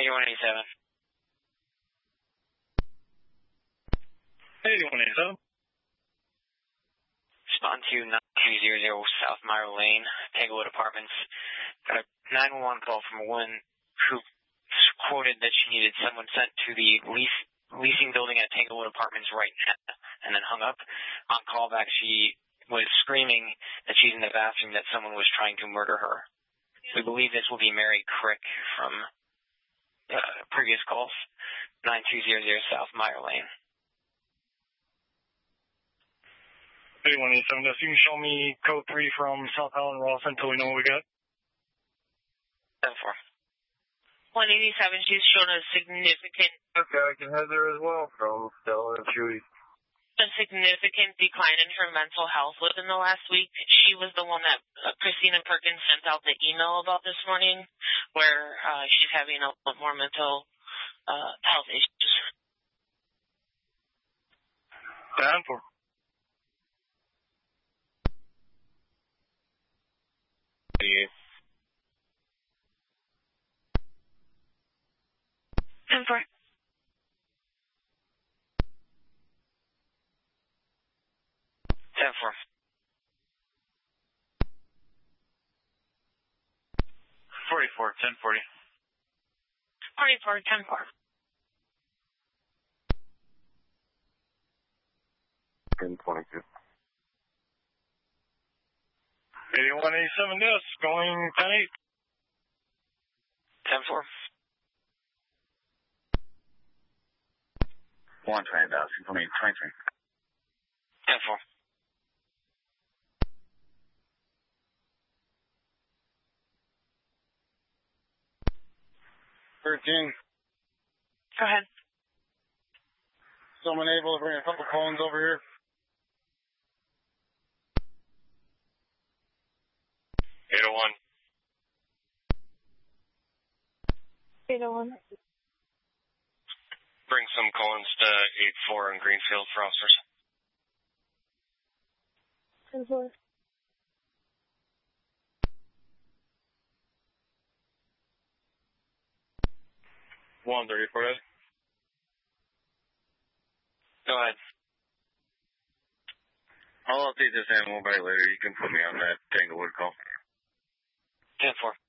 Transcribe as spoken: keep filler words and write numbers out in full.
eighty-one eighty-seven. eighty-one eighty-seven. Respond to nine two zero zero South Meyer Lane, Tanglewood Apartments. Got a nine one one call from a woman who quoted that she needed someone sent to the lease, leasing building at Tanglewood Apartments right now, and then hung up. On callback, she was screaming that she's in the bathroom, that someone was trying to murder her. We believe this will be Mary Crick from uh, previous calls. nine two zero zero South Meyer Lane. eighty-one eighty-seven, yes, you can show me code three from South Allen Ross until we know what we got. ten four. one eighty-seven, she's shown a significant... Okay, I can head there as well from Stella and Chewy. A significant decline in her mental health within the last week. She was the one that uh, Christina Perkins sent out the email about this morning, where uh, she's having a lot more mental uh, health issues. ten four. ten four. ten four. forty-four, ten forty. forty-four, ten four. ten twenty-two. eighty-one eighty-seven, yes, going ten eight. ten four. one twenty thousand, I mean twenty-three. ten four. thirteen. Go ahead. Someone able to bring a couple cones over here? eight oh one. eight oh one. Bring some cones to eight four in Greenfield for officers. ten four. one thirty-four, guys. Go ahead. I'll update this animal by later. You can put me on that Tanglewood call. ten four.